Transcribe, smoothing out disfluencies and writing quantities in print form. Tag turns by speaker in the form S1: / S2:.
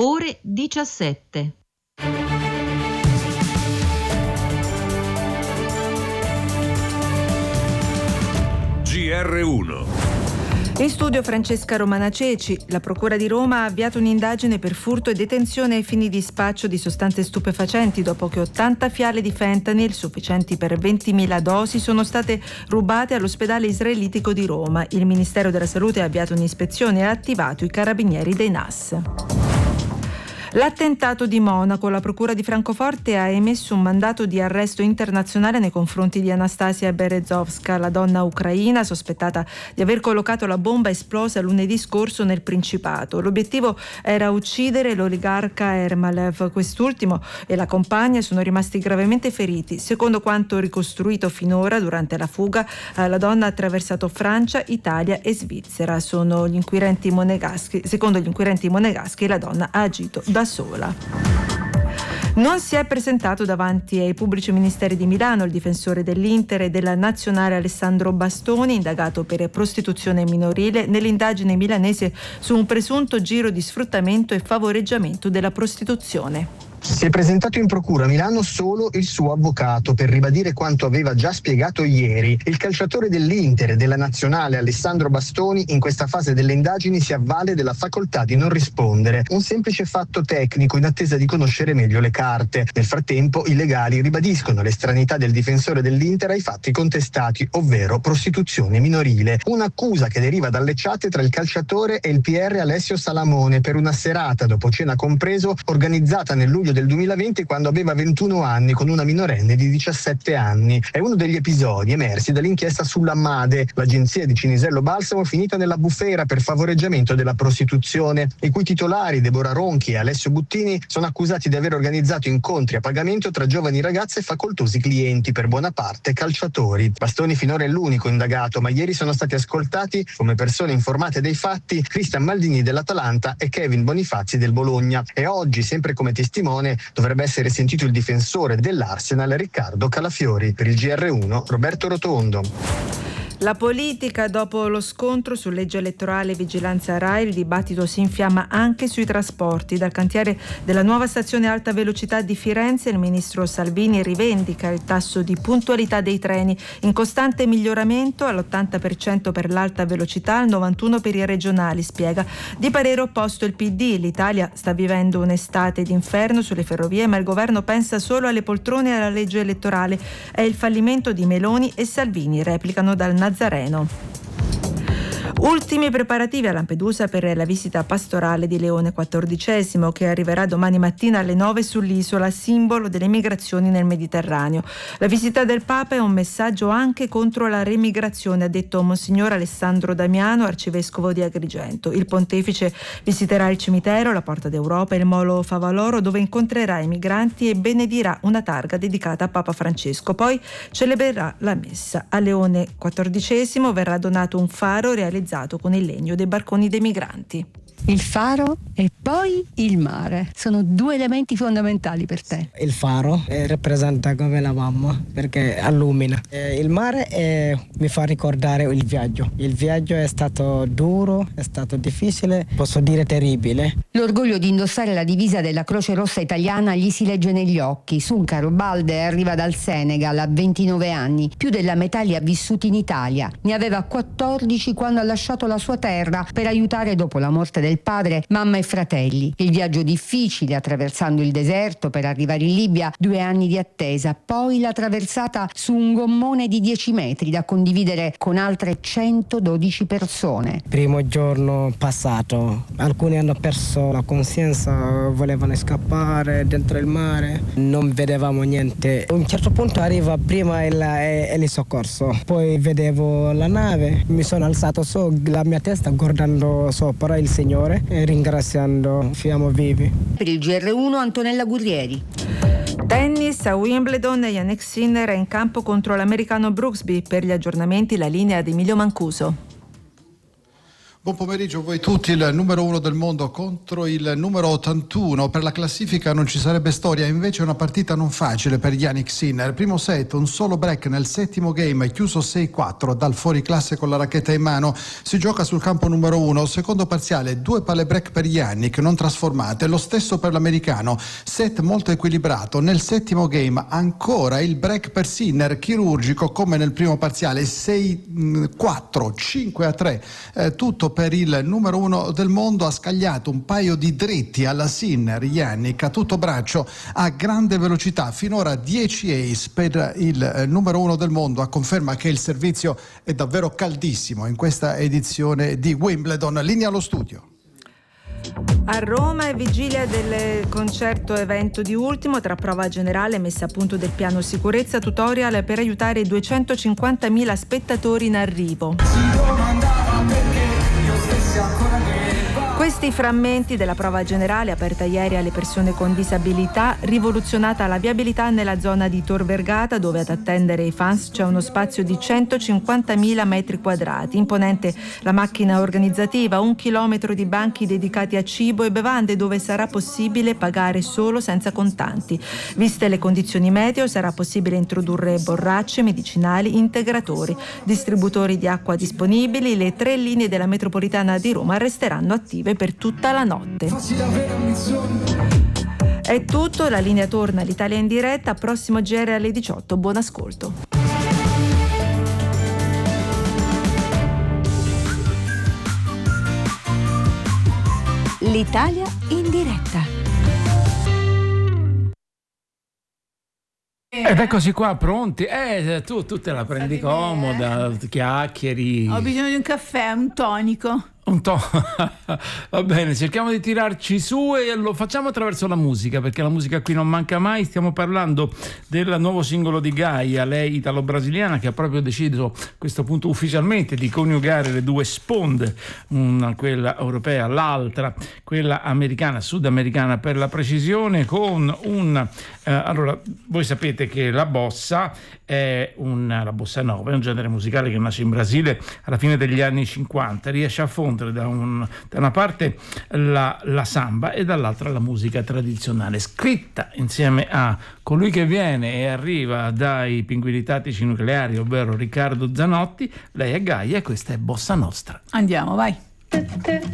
S1: ore 17.
S2: GR1.
S3: In studio Francesca Romana Ceci. La Procura di Roma ha avviato un'indagine per furto e detenzione ai fini di spaccio di sostanze stupefacenti dopo che 80 fiale di fentanyl, sufficienti per 20.000 dosi, sono state rubate all'ospedale israelitico di Roma. Il Ministero della Salute ha avviato un'ispezione e ha attivato i carabinieri dei NAS. L'attentato di Monaco. La Procura di Francoforte ha emesso un mandato di arresto internazionale nei confronti di Anastasia Berezovska, la donna ucraina sospettata di aver collocato la bomba esplosa lunedì scorso nel Principato. L'obiettivo era uccidere l'oligarca Ermalev. Quest'ultimo e la compagna sono rimasti gravemente feriti. Secondo quanto ricostruito finora, durante la fuga la donna ha attraversato Francia, Italia e Svizzera. Secondo gli inquirenti monegaschi la donna ha agito da sola. Non si è presentato davanti ai pubblici ministeri di Milano il difensore dell'Inter e della Nazionale Alessandro Bastoni, indagato per prostituzione minorile nell'indagine milanese su un presunto giro di sfruttamento e favoreggiamento della prostituzione.
S4: Si è presentato in procura a Milano solo il suo avvocato per ribadire quanto aveva già spiegato ieri. Il calciatore dell'Inter e della Nazionale Alessandro Bastoni in questa fase delle indagini si avvale della facoltà di non rispondere, un semplice fatto tecnico in attesa di conoscere meglio le carte. Nel frattempo i legali ribadiscono l'estraneità del difensore dell'Inter ai fatti contestati, ovvero prostituzione minorile, un'accusa che deriva dalle chat tra il calciatore e il PR Alessio Salamone per una serata dopo cena compreso organizzata nel luglio del 2020 quando aveva 21 anni con una minorenne di 17 anni. È uno degli episodi emersi dall'inchiesta sulla Made, l'agenzia di Cinisello Balsamo finita nella bufera per favoreggiamento della prostituzione, i cui titolari Deborah Ronchi e Alessio Buttini sono accusati di aver organizzato incontri a pagamento tra giovani ragazze e facoltosi clienti, per buona parte calciatori. Bastoni finora è l'unico indagato, ma ieri sono stati ascoltati come persone informate dei fatti Cristian Maldini dell'Atalanta e Kevin Bonifazzi del Bologna. E oggi, sempre come testimone, dovrebbe essere sentito il difensore dell'Arsenal Riccardo Calafiori. Per il GR1 Roberto Rotondo.
S3: La politica. Dopo lo scontro su legge elettorale e vigilanza RAI, il dibattito si infiamma anche sui trasporti. Dal cantiere della nuova stazione alta velocità di Firenze il ministro Salvini rivendica il tasso di puntualità dei treni in costante miglioramento, all'80% per l'alta velocità, al 91% per i regionali, spiega. Di parere opposto il PD. L'Italia sta vivendo un'estate d'inferno sulle ferrovie, ma il governo pensa solo alle poltrone e alla legge elettorale. È il fallimento di Meloni e Salvini, replicano dal Nazareno. Ultimi preparativi a Lampedusa per la visita pastorale di Leone XIV, che arriverà domani mattina alle 9 sull'isola, simbolo delle migrazioni nel Mediterraneo. La visita del Papa è un messaggio anche contro la remigrazione, ha detto Monsignor Alessandro Damiano, arcivescovo di Agrigento. Il pontefice visiterà il cimitero, la Porta d'Europa e il Molo Favaloro, dove incontrerà i migranti e benedirà una targa dedicata a Papa Francesco. Poi celebrerà la messa. A Leone XIV verrà donato un faro realizzato con il legno dei barconi dei migranti.
S5: Il faro e poi il mare sono due elementi fondamentali per te.
S6: Il faro rappresenta come la mamma perché illumina. Il mare mi fa ricordare il viaggio. Il viaggio è stato duro, è stato difficile, posso dire terribile.
S5: L'orgoglio di indossare la divisa della Croce Rossa italiana gli si legge negli occhi. Suncar Balde arriva dal Senegal a 29 anni, più della metà li ha vissuti in Italia. Ne aveva 14 quando ha lasciato la sua terra per aiutare, dopo la morte del padre, mamma e fratelli. Il viaggio difficile attraversando il deserto per arrivare in Libia, 2 anni di attesa, poi la traversata su un gommone di 10 metri da condividere con altre 112 persone.
S6: Primo giorno passato, alcuni hanno perso la coscienza, volevano scappare dentro il mare, non vedevamo niente. A un certo punto arriva prima il soccorso, poi vedevo la nave, mi sono alzato su la mia testa guardando sopra il Signore e ringraziando, siamo vivi.
S5: Per il GR1 Antonella Gurrieri.
S3: Tennis a Wimbledon, Jannik Sinner è in campo contro l'americano Brooksby. Per gli aggiornamenti la linea di Emilio Mancuso.
S2: Buon pomeriggio a voi tutti. Il numero 1 del mondo contro il numero 81. Per la classifica non ci sarebbe storia, invece è una partita non facile per Jannik Sinner. Primo set, un solo break nel settimo game, chiuso 6-4 dal fuoriclasse con la racchetta in mano. Si gioca sul campo numero 1. Secondo parziale, 2 palle break per Jannik non trasformate, lo stesso per l'americano. Set molto equilibrato. Nel settimo game ancora il break per Sinner, chirurgico come nel primo parziale, 6-4, 5-3, tutto per il numero 1 del mondo. Ha scagliato un paio di dritti alla Sinner, Jannik, a tutto braccio, a grande velocità, finora 10 ace per il numero 1 del mondo, a conferma che il servizio è davvero caldissimo in questa edizione di Wimbledon. Linea allo studio.
S3: A Roma è vigilia del concerto evento di Ultimo, tra prova generale e messa a punto del piano sicurezza, tutorial per aiutare i 250.000 spettatori in arrivo. Questi frammenti della prova generale, aperta ieri alle persone con disabilità, rivoluzionata la viabilità nella zona di Tor Vergata, dove ad attendere i fans c'è uno spazio di 150.000 metri quadrati. Imponente la macchina organizzativa, 1 chilometro di banchi dedicati a cibo e bevande, dove sarà possibile pagare solo senza contanti. Viste le condizioni meteo, sarà possibile introdurre borracce, medicinali, integratori, distributori di acqua disponibili. Le 3 linee della metropolitana di Roma resteranno attive per tutta la notte. È tutto, la linea torna all'Italia in diretta, prossimo GR alle 18. Buon ascolto.
S7: L'Italia in diretta.
S8: Ed eccoci qua, pronti. Tu te la prendi comoda, chiacchieri.
S9: Ho bisogno di un caffè, un tonico.
S8: Va bene, cerchiamo di tirarci su e lo facciamo attraverso la musica, perché la musica qui non manca mai. Stiamo parlando del nuovo singolo di Gaia, lei italo-brasiliana, che ha proprio deciso a questo punto ufficialmente di coniugare le due sponde, una quella europea, l'altra quella americana, sudamericana per la precisione, con un allora, voi sapete che la bossa è la bossa nova è un genere musicale che nasce in Brasile alla fine degli anni 50, riesce a fondere da una parte la samba e dall'altra la musica tradizionale, scritta insieme a colui che viene e arriva dai Pinguini Tattici Nucleari, ovvero Riccardo Zanotti. Lei è Gaia e questa è Bossa Nostra.
S9: Andiamo, vai.